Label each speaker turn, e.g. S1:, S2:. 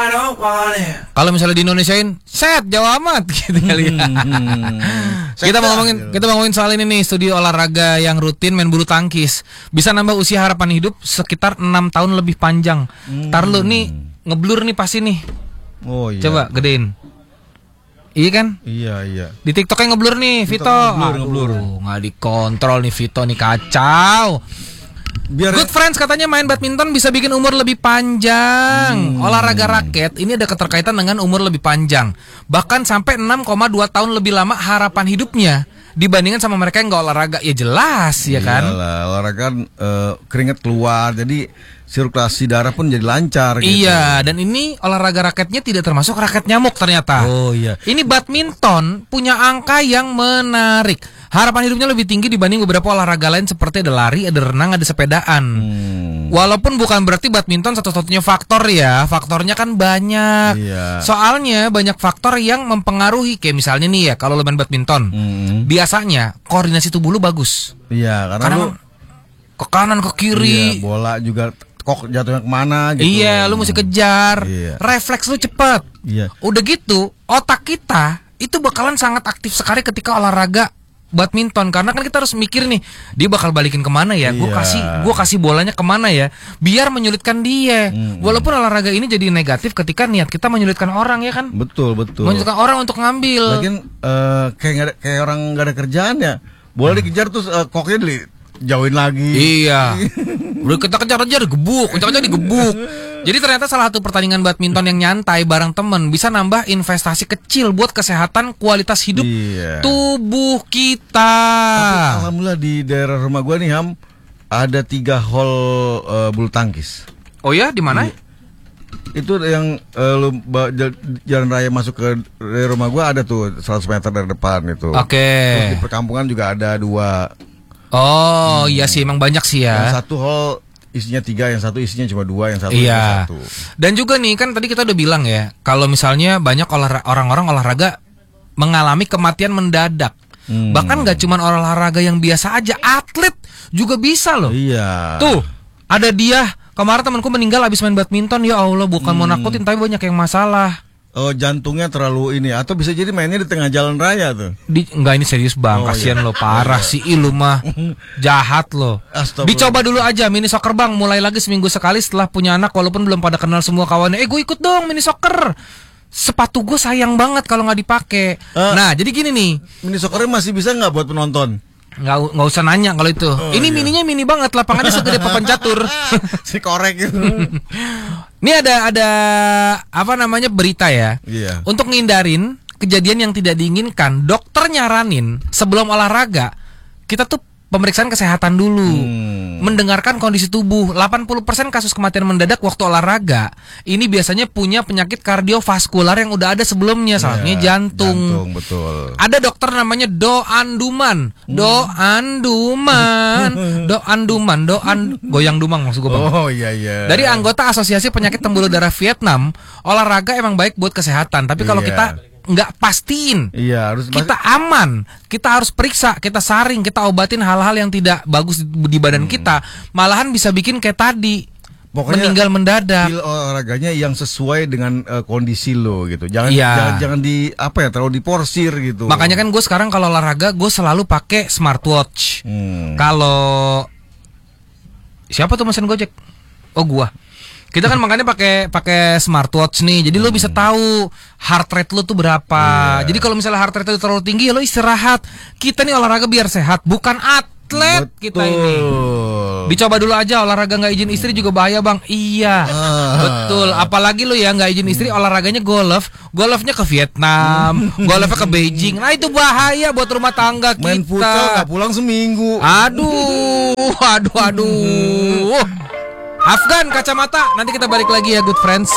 S1: Kalau misalnya di Indonesiain, set jauh amat gitu kali ya. Kita ngomongin soal ini nih, studi olahraga yang rutin main bulu tangkis bisa nambah usia harapan hidup sekitar 6 tahun lebih panjang. Tar lu nih ngeblur nih pasti nih.
S2: Oh iya.
S1: Coba gedein. Iya kan?
S2: Iya.
S1: Di TikToknya ngeblur nih, Vito.
S2: Ngeblur.
S1: Nggak dikontrol nih Vito nih, kacau. Good friends katanya main badminton bisa bikin umur lebih panjang. Olahraga raket ini ada keterkaitan dengan umur lebih panjang. Bahkan sampai 6,2 tahun lebih lama harapan hidupnya dibandingkan sama mereka yang nggak olahraga. Ya jelas ya kan.
S2: Iyalah, olahraga keringat keluar, jadi sirkulasi darah pun jadi lancar gitu.
S1: Iya, dan ini olahraga raketnya tidak termasuk raket nyamuk ternyata.
S2: Oh iya.
S1: Ini badminton punya angka yang menarik. Harapan hidupnya lebih tinggi dibanding beberapa olahraga lain seperti ada lari, ada renang, ada sepedaan. Walaupun bukan berarti badminton satu-satunya faktor ya. Faktornya kan banyak.
S2: Iya.
S1: Soalnya banyak faktor yang mempengaruhi. Kayak misalnya nih ya, kalau lo main badminton, biasanya koordinasi tubuh lu bagus.
S2: Iya, karena lu
S1: ke kanan, ke kiri.
S2: Iya, bola juga kok jatuhnya kemana gitu.
S1: Iya, lu mesti kejar.
S2: Iya.
S1: Refleks lu cepat.
S2: Iya.
S1: Udah gitu, otak kita itu bakalan sangat aktif sekali ketika olahraga badminton, karena kan kita harus mikir nih, dia bakal balikin kemana ya, gue kasih bolanya kemana ya, biar menyulitkan dia. Walaupun olahraga ini jadi negatif ketika niat kita menyulitkan orang ya kan.
S2: Betul.
S1: Menyulitkan orang untuk ngambil.
S2: Lagian kayak orang nggak ada kerjaan ya, bola dikejar terus koknya jauhin lagi.
S1: Iya. Udah kita kejar-kejar digebuk. Jadi ternyata salah satu pertandingan badminton yang nyantai bareng temen bisa nambah investasi kecil buat kesehatan kualitas hidup tubuh kita.
S2: Tapi alhamdulillah di daerah rumah gua nih Ham ada 3 hall bulu tangkis.
S1: Oh ya, di mana?
S2: Itu yang jalan raya masuk ke rumah gua ada tuh 100 meter dari depan itu.
S1: Oke.
S2: Terus di perkampungan juga ada 2.
S1: Oh iya sih, emang banyak sih ya.
S2: Yang satu hall isinya 3, yang satu isinya cuma 2, yang satu
S1: iya.
S2: Satu.
S1: Dan juga nih kan tadi kita udah bilang ya, kalau misalnya banyak orang-orang olahraga mengalami kematian mendadak. Bahkan nggak cuma olahraga yang biasa aja, atlet juga bisa loh.
S2: Iya.
S1: Tuh, ada dia kemarin temanku meninggal habis main badminton. Ya Allah, bukan mau nakutin tapi banyak yang masalah.
S2: Oh, jantungnya terlalu ini, atau bisa jadi mainnya di tengah jalan raya tuh.
S1: Enggak, ini serius bang, kasihan lo, parah sih lu mah, jahat lo. Dicoba dulu aja mini soccer bang, mulai lagi seminggu sekali setelah punya anak, walaupun belum pada kenal semua kawannya. Gue ikut dong mini soccer. Sepatu gue sayang banget kalau nggak dipakai. Nah jadi gini nih,
S2: mini soccer masih bisa nggak buat penonton?
S1: Nggak usah nanya kalau itu. Ini mininya mini banget, lapangannya segede papan catur.
S2: Si korek itu.
S1: Ini ada apa namanya berita ya.
S2: Iya.
S1: Untuk ngindarin kejadian yang tidak diinginkan, dokter nyaranin sebelum olahraga kita tuh pemeriksaan kesehatan dulu. Mendengarkan kondisi tubuh. 80% kasus kematian mendadak waktu olahraga ini biasanya punya penyakit kardiovaskular yang udah ada sebelumnya, salah satunya jantung.
S2: Jantung, betul.
S1: Ada dokter namanya Doan goyang dumang maksud gue bang.
S2: Oh iya.
S1: Dari anggota Asosiasi Penyakit Pembuluh Darah Vietnam, olahraga emang baik buat kesehatan. Tapi kalau kita nggak pastiin,
S2: harus
S1: kita aman, kita harus periksa, kita saring, kita obatin hal-hal yang tidak bagus di badan kita, malahan bisa bikin kayak tadi. Pokoknya meninggal mendadak.
S2: Pilih olahraganya yang sesuai dengan kondisi lo gitu. Jangan di terlalu diporsir gitu.
S1: Makanya kan gue sekarang kalau olahraga gue selalu pakai smartwatch. Kalau siapa tuh mesin Gojek? Oh gua. Kita kan makanya pakai smartwatch nih. Jadi lo bisa tahu heart rate lo tuh berapa. Jadi kalau misalnya heart rate lo terlalu tinggi, lo istirahat. Kita nih olahraga biar sehat, bukan atlet. Betul. Kita ini. Dicoba dulu aja, olahraga nggak izin istri juga bahaya bang. Iya, betul. Apalagi lo ya nggak izin istri, olahraganya golfnya ke Vietnam, golfnya ke Beijing. Nah itu bahaya buat rumah tangga kita.
S2: Main futsal nggak pulang seminggu.
S1: Aduh. Afgan kacamata. Nanti kita balik lagi ya good friends.